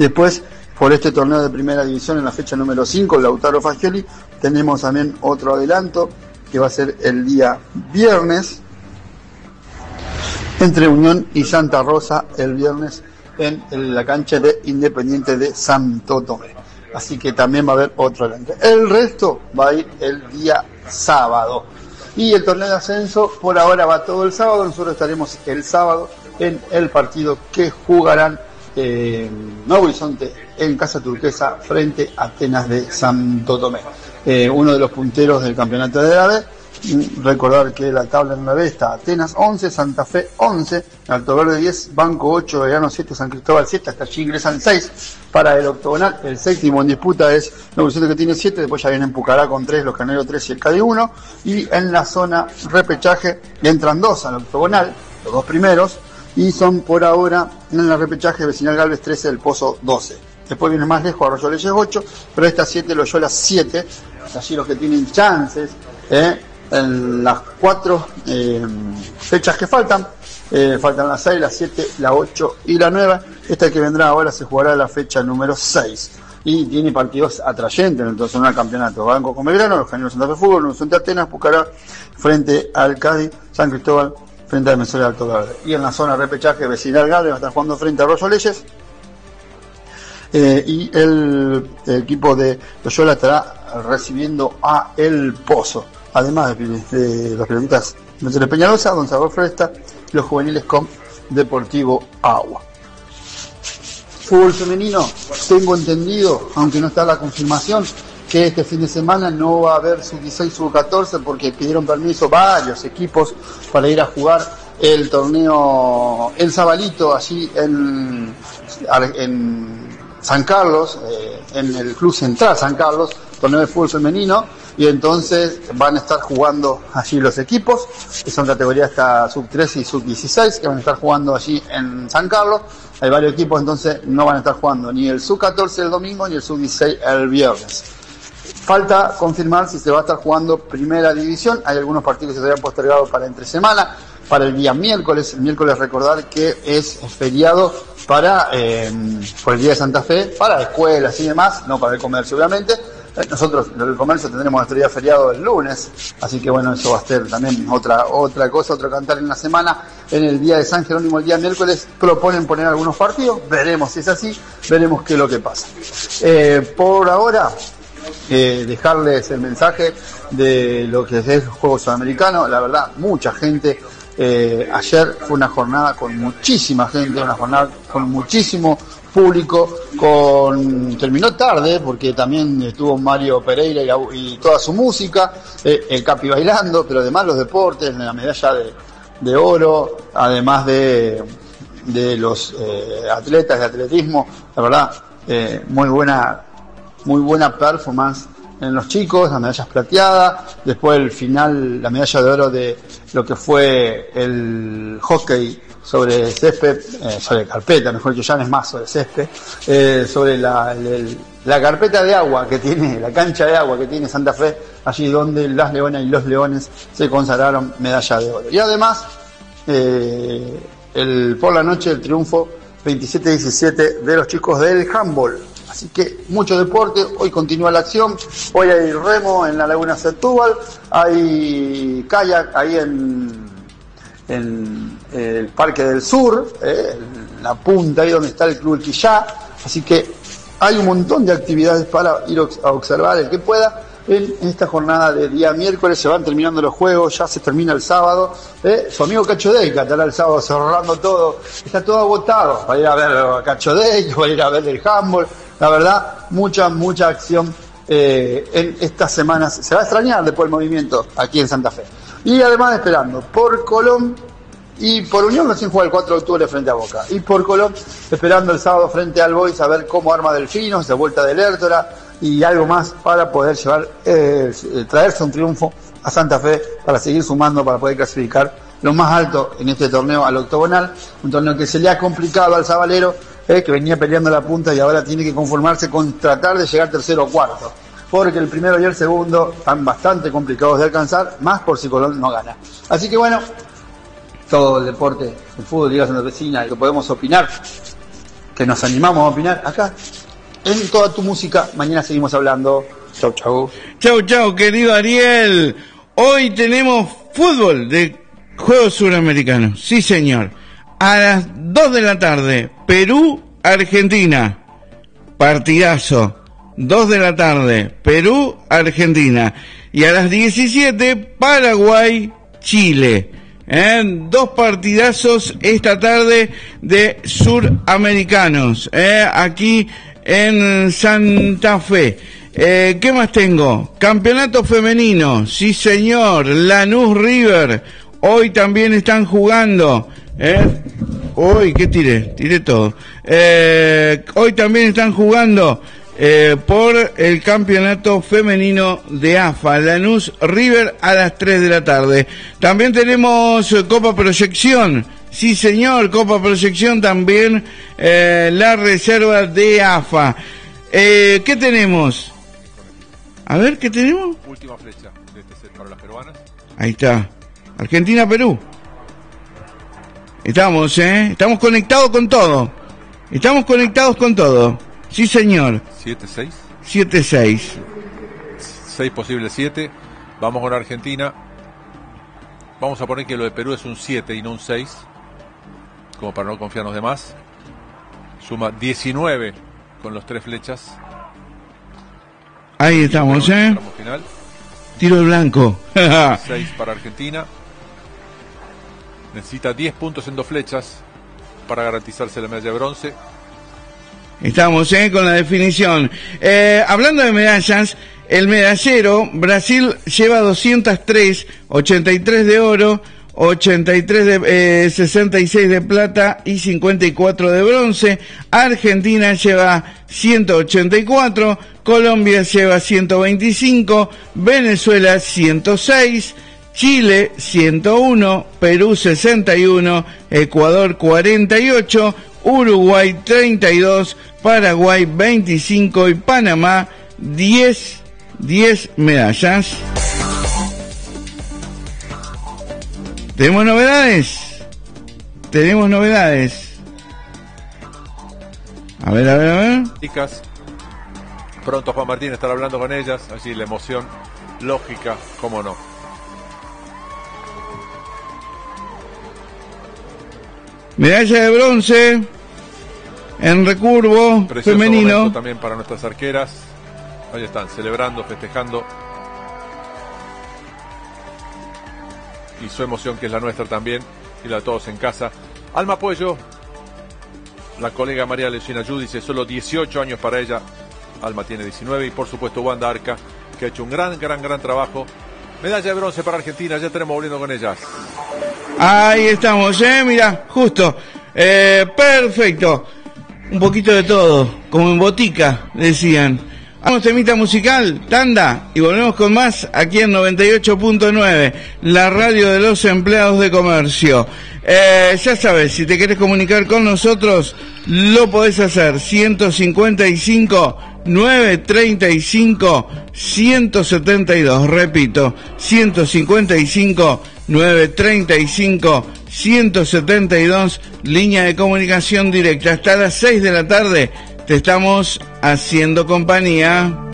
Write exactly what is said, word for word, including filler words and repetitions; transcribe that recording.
Después, por este torneo de primera división en la fecha número cinco, Lautaro Fagioli, tenemos también otro adelanto que va a ser el día viernes entre Unión y Santa Rosa, el viernes en, en la cancha de Independiente de Santo Tomé. Así que también va a haber otro adelanto. El resto va a ir el día sábado. Y el torneo de ascenso por ahora va todo el sábado. Nosotros estaremos el sábado en el partido que jugarán eh, Nuevo Horizonte en Casa Turquesa frente a Atenas de Santo Tomé. Eh, uno de los punteros del campeonato de la B. Recordar que la tabla en la B está Atenas once, Santa Fe once, Alto Verde diez, Banco ocho, Belgrano siete, San Cristóbal siete, hasta allí ingresan seis para el octogonal. El séptimo en disputa es Nuevo Horizonte, que tiene siete, después ya vienen Pucará con tres, Los Caneros tres y el Cádiz uno, y en la zona repechaje entran dos al octogonal, los dos primeros, y son por ahora en la repechaje Vecinal Galvez trece, El Pozo doce. Después viene más lejos Arroyo Leyes ocho, pero esta siete, Loyola siete, allí los que tienen chances, eh, en las cuatro eh, fechas que faltan, eh, faltan las seis, las siete, la ocho y la nueve. Esta que vendrá ahora se jugará la fecha número seis y tiene partidos atrayentes entonces en el campeonato. Banco con Belgrano, Los Caneros Santa Fe Fútbol, Nuevo Horizonte Atenas, Pucará frente al Cádiz, San Cristóbal frente al Defensor de Alto Verde. Y en la zona repechaje Vecinal Galvez va a estar jugando frente a Arroyo Leyes. Eh, y el, el equipo de Loyola estará recibiendo a El Pozo. Además de, de los periodistas de Peñalosa, Don Salvador Fresta, y los juveniles con Deportivo Agua. Fútbol femenino, tengo entendido, aunque no está la confirmación, que este fin de semana no va a haber sub dieciséis, sub catorce, porque pidieron permiso varios equipos para ir a jugar el torneo El Zabalito, allí en, en San Carlos, eh, en el Club Central San Carlos, torneo de fútbol femenino, y entonces van a estar jugando allí los equipos, que son categorías hasta sub trece y sub dieciséis, que van a estar jugando allí en San Carlos. Hay varios equipos, entonces no van a estar jugando ni el sub catorce el domingo, ni el sub dieciséis el viernes. Falta confirmar si se va a estar jugando primera división. Hay algunos partidos que se habían postergado para entre semana, para el día miércoles. El miércoles recordar que es feriado para, eh, por el día de Santa Fe, para escuelas y demás, no para el comercio obviamente. Nosotros en el comercio tendremos nuestro día feriado el lunes, así que bueno, eso va a ser también otra otra cosa, otro cantar en la semana. En el día de San Jerónimo, el día miércoles, proponen poner algunos partidos, veremos si es así, veremos qué es lo que pasa. Eh, por ahora, eh, dejarles el mensaje de lo que es el juego sudamericano. La verdad, mucha gente. Eh, ayer fue una jornada con muchísima gente, una jornada con muchísimo público, con terminó tarde porque también estuvo Mario Pereira y, la, y toda su música, eh, el Capi bailando, pero además los deportes, la medalla de, de oro, además de, de los eh, atletas de atletismo, la verdad, eh, muy buena, muy buena performance en los chicos, las medallas plateadas, después el final, la medalla de oro de lo que fue el hockey sobre césped, eh, sobre carpeta, mejor dicho, ya no es más sobre césped, eh, sobre la, el, la carpeta de agua que tiene, la cancha de agua que tiene Santa Fe, allí donde las leonas y los leones se consagraron medalla de oro. Y además, eh, el, por la noche el triunfo veintisiete diecisiete de los chicos del handball. Así que mucho deporte, hoy continúa la acción, hoy hay remo en la Laguna Setúbal, hay kayak ahí en, en el Parque del Sur, eh, en la punta ahí donde está el Club El Quillá, así que hay un montón de actividades para ir a observar el que pueda. En esta jornada de día miércoles se van terminando los juegos, ya se termina el sábado. Eh, su amigo Cacho Deca estará el sábado cerrando todo, está todo agotado para ir a ver a Cacho Deca, para ir a ver el handball. La verdad, mucha, mucha acción eh, en estas semanas. Se va a extrañar después el movimiento aquí en Santa Fe. Y además esperando por Colón y por Unión, recién juega el cuatro de octubre frente a Boca. Y por Colón, esperando el sábado frente al Boys a ver cómo arma Delfinos, de vuelta del Hértora y algo más para poder llevar, eh, traerse un triunfo a Santa Fe para seguir sumando, para poder clasificar lo más alto en este torneo al octogonal. Un torneo que se le ha complicado al Zabalero, eh, que venía peleando la punta y ahora tiene que conformarse con tratar de llegar tercero o cuarto, porque el primero y el segundo están bastante complicados de alcanzar, más por si Colón no gana. Así que bueno, todo el deporte, el fútbol, Liga Santafesina, que podemos opinar que nos animamos a opinar acá en Toda Tu Música. Mañana seguimos hablando. Chau, chau. Chau, chau, querido Ariel. Hoy tenemos fútbol de Juegos Suramericanos. Sí, señor. A las dos de la tarde, Perú, Argentina. Partidazo. dos de la tarde, Perú, Argentina. Y a las diecisiete, Paraguay, Chile. ¿Eh? Dos partidazos esta tarde de suramericanos. ¿Eh? Aquí en Santa Fe. Eh, ¿Qué más tengo? Campeonato femenino. Sí, señor. Lanús River. Hoy también están jugando. ¿Eh? Hoy, ¿qué tiré? Tiré todo. Eh, hoy también están jugando eh, por el campeonato femenino de A F A. Lanús River a las tres de la tarde. También tenemos eh, Copa Proyección. Sí, señor, Copa Proyección también. Eh, la reserva de A F A. Eh, ¿Qué tenemos? A ver, ¿qué tenemos? Última flecha de este set para las peruanas. Ahí está. Argentina-Perú. Estamos, ¿eh? Estamos conectados con todo. Estamos conectados con todo. Sí, señor. siete seis. siete seis. seis posible siete. Vamos con Argentina. Vamos a poner que lo de Perú es un siete y no un seis. Como para no confiarnos de más. Suma diecinueve con los tres flechas. Ahí estamos, ¿eh? Final. Tiro de blanco. seis para Argentina. Necesita diez puntos en dos flechas para garantizarse la medalla de bronce. Estamos, ¿eh? Con la definición. Eh, hablando de medallas, el medallero, Brasil lleva doscientos tres, ochenta y tres de oro, ochenta y tres de, eh, sesenta y seis de plata y cincuenta y cuatro de bronce. Argentina lleva ciento ochenta y cuatro, Colombia lleva ciento veinticinco, Venezuela ciento seis, Chile ciento uno, Perú sesenta y uno, Ecuador cuarenta y ocho, Uruguay treinta y dos, Paraguay veinticinco y Panamá diez, diez medallas. ¿Tenemos novedades? Tenemos novedades. A ver, a ver, a ver. Chicas, pronto Juan Martín estará hablando con ellas. Allí la emoción lógica, cómo no. Medalla de bronce en recurvo Precioso femenino. momento también para nuestras arqueras. Ahí están, celebrando, festejando. Y su emoción, que es la nuestra también, y la de todos en casa. Alma Puello, la colega María Leocina Yu, dice solo dieciocho años para ella. Alma tiene diecinueve. Y por supuesto Wanda Arca, que ha hecho un gran, gran, gran trabajo. Medalla de bronce para Argentina, ya tenemos volviendo con ellas. Ahí estamos, eh, mira, justo. Eh, perfecto. Un poquito de todo, como en botica, decían. Vamos, temita musical, tanda, y volvemos con más aquí en noventa y ocho punto nueve, la radio de los empleados de comercio. Eh, ya sabes, si te querés comunicar con nosotros, lo podés hacer. ciento cincuenta y cinco, novecientos treinta y cinco, ciento setenta y dos. Repito, ciento cincuenta y cinco, novecientos treinta y cinco, ciento setenta y dos, línea de comunicación directa. Hasta las seis de la tarde te estamos haciendo compañía.